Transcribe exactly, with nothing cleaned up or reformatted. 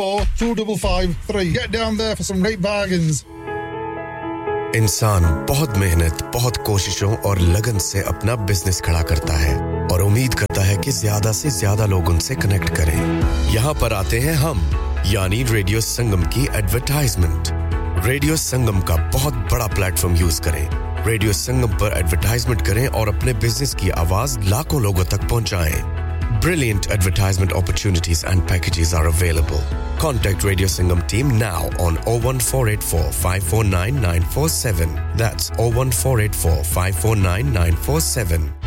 four two five five three. Get down there for some great bargains. इंसान बहुत मेहनत, बहुत कोशिशों और लगन से अपना बिजनेस खड़ा करता है और उम्मीद करता है कि ज्यादा से ज्यादा लोग उनसे कनेक्ट करें। यहाँ पर आते हैं हम, यानी रेडियो संगम की एडवर्टाइजमेंट। रेडियो संगम का बहुत बड़ा प्लेटफॉर्म यूज करें। रेडियो संगम पर एडवर्टाइजमेंट करें और अपने बिजनेस की आवाज लाखों लोगों तक पहुंचाएं। Brilliant advertisement opportunities and packages are available. Contact Radio Singham team now on oh one four eight four, five four nine, nine four seven. That's oh one four eight four, five four nine, nine four seven.